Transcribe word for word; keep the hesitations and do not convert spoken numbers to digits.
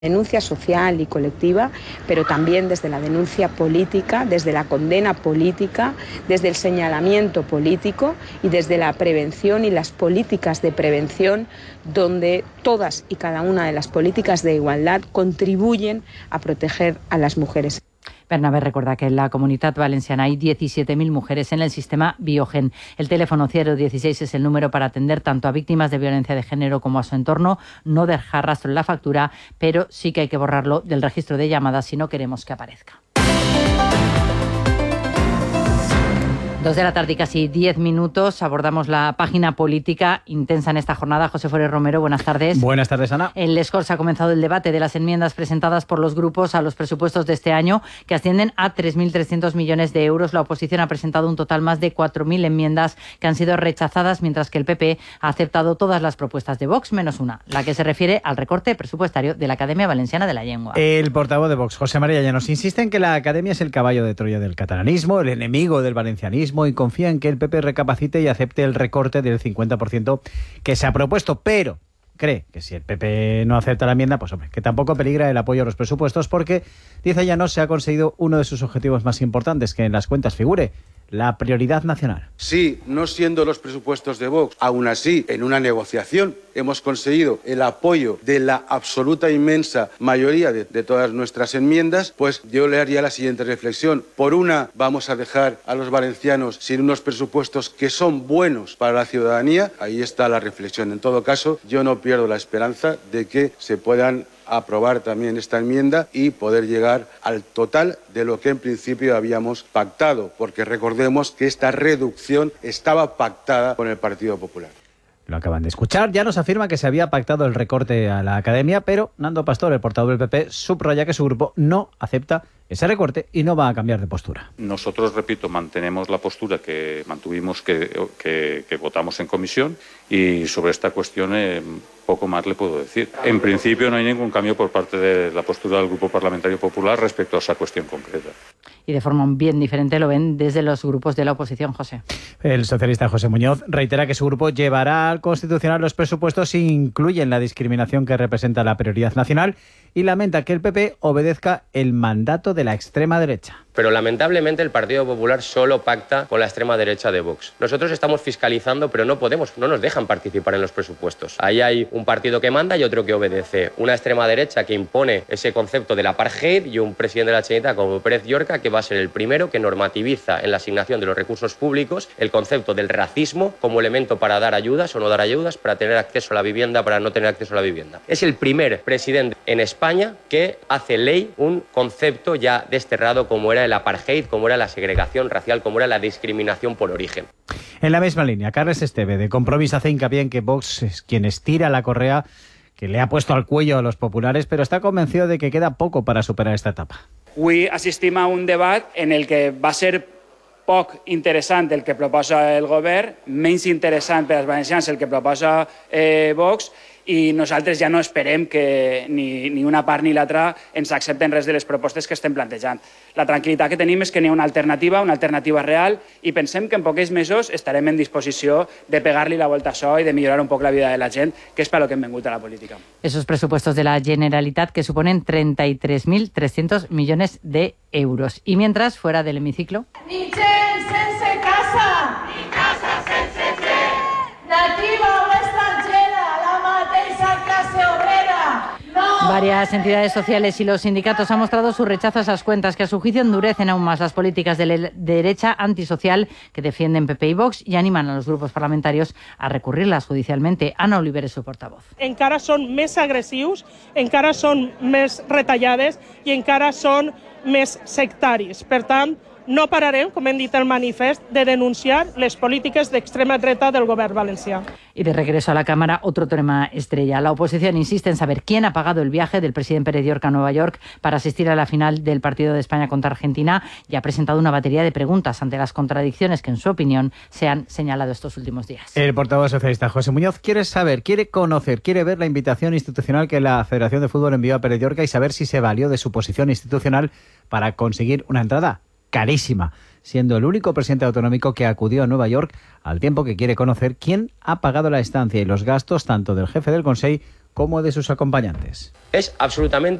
Denuncia social y colectiva, pero también desde la denuncia política, desde la condena política, desde el señalamiento político y desde la prevención y las políticas de prevención, donde todas y cada una de las políticas de igualdad contribuyen a proteger a las mujeres. Bernabé recuerda que en la Comunitat Valenciana hay diecisiete mil mujeres en el sistema Biogen. El teléfono cero dieciséis es el número para atender tanto a víctimas de violencia de género como a su entorno. No dejar rastro en la factura, pero sí que hay que borrarlo del registro de llamadas si no queremos que aparezca. Dos de la tarde y casi diez minutos. Abordamos la página política intensa en esta jornada. José Forés Romero, buenas tardes. Buenas tardes, Ana. En Les Corts ha comenzado el debate de las enmiendas presentadas por los grupos a los presupuestos de este año, que ascienden a tres mil trescientos millones de euros. La oposición ha presentado un total más de cuatro mil enmiendas que han sido rechazadas, mientras que el P P ha aceptado todas las propuestas de Vox, menos una, la que se refiere al recorte presupuestario de la Academia Valenciana de la Lengua. El portavoz de Vox, José María Llanos, insiste en que la Academia es el caballo de Troya del catalanismo, el enemigo del valencianismo, y confía en que el P P recapacite y acepte el recorte del cincuenta por ciento que se ha propuesto, pero cree que si el P P no acepta la enmienda, pues hombre, que tampoco peligra el apoyo a los presupuestos, porque, dice Llanos, se ha conseguido uno de sus objetivos más importantes, que en las cuentas figure la prioridad nacional. Sí, no siendo los presupuestos de Vox, aún así, en una negociación hemos conseguido el apoyo de la absoluta inmensa mayoría de, de todas nuestras enmiendas, pues yo le haría la siguiente reflexión. Por una, vamos a dejar a los valencianos sin unos presupuestos que son buenos para la ciudadanía. Ahí está la reflexión. En todo caso, yo no pierdo la esperanza de que se puedan aprobar también esta enmienda y poder llegar al total de lo que en principio habíamos pactado, porque recordemos que esta reducción estaba pactada con el Partido Popular. Lo acaban de escuchar. Ya nos afirma que se había pactado el recorte a la Academia, pero Nando Pastor, el portavoz del P P, subraya que su grupo no acepta ese recorte y no va a cambiar de postura. Nosotros, repito, mantenemos la postura que mantuvimos, que, que, que votamos en comisión, y sobre esta cuestión eh, poco más le puedo decir. En principio no hay ningún cambio por parte de la postura del Grupo Parlamentario Popular respecto a esa cuestión concreta. Y de forma bien diferente lo ven desde los grupos de la oposición, José. El socialista José Muñoz reitera que su grupo llevará al Constitucional los presupuestos si incluyen la discriminación que representa la prioridad nacional, y lamenta que el P P obedezca el mandato de la extrema derecha. Pero lamentablemente el Partido Popular solo pacta con la extrema derecha de Vox. Nosotros estamos fiscalizando, pero no podemos, no nos dejan participar en los presupuestos. Ahí hay un partido que manda y otro que obedece. Una extrema derecha que impone ese concepto del apartheid, y un presidente de la Generalitat como Pérez Llorca, que va a ser el primero que normativiza en la asignación de los recursos públicos el concepto del racismo como elemento para dar ayudas o no dar ayudas, para tener acceso a la vivienda, para no tener acceso a la vivienda. Es el primer presidente en España que hace ley un concepto ya desterrado como era el apartheid, como era la segregación racial, como era la discriminación por origen. En la misma línea, Carles Esteve, de Compromís, hace hincapié en que Vox es quien estira la correa que le ha puesto al cuello a los populares, pero está convencido de que queda poco para superar esta etapa. Avui assistim a un debat en el que va ser poc interessant el que proposa el govern, menys interessant per als valencians el que proposa eh, Vox, i nosaltres ja no esperem que ni, ni una part ni l'altra ens accepten res de les propostes que estem plantejant. La tranquil·litat que tenim és que n'hi ha una alternativa, una alternativa real, i pensem que en pocs mesos estarem en disposició de pegar-li la volta a això i de millorar un poc la vida de la gent, que és per lo que hem vingut a la política. Esos presupuestos de la Generalitat que suponen treinta y tres mil trescientos millones de euros. Y mientras, fuera del hemiciclo... Ni gent sense casa! Ni casa sense gent! Nativa o estrangera, la mateixa clase obrera! No. Varias entidades sociales y los sindicatos han mostrado su rechazo a esas cuentas, que a su juicio endurecen aún más las políticas de la derecha antisocial que defienden P P y Vox, y animan a los grupos parlamentarios a recurrirlas judicialmente. Ana Oliver es su portavoz. Encara són més agressius, encara són més retallades i encara són més sectaris. Per tant, no pararem, com hem dit el manifest, de denunciar les polítiques d'extrema dreta del govern valencià. Y de regreso a la Cámara, otro tema estrella. La oposición insiste en saber quién ha pagado el viaje del presidente Pérez Llorca a Nueva York para asistir a la final del partido de España contra Argentina, y ha presentado una batería de preguntas ante las contradicciones que, en su opinión, se han señalado estos últimos días. El portavoz socialista José Muñoz quiere saber, quiere conocer, quiere ver la invitación institucional que la Federación de Fútbol envió a Pérez Llorca y saber si se valió de su posición institucional para conseguir una entrada carísima. siendo el único presidente autonómico que acudió a Nueva York, al tiempo que quiere conocer quién ha pagado la estancia y los gastos tanto del jefe del Consell como de sus acompañantes. Es absolutamente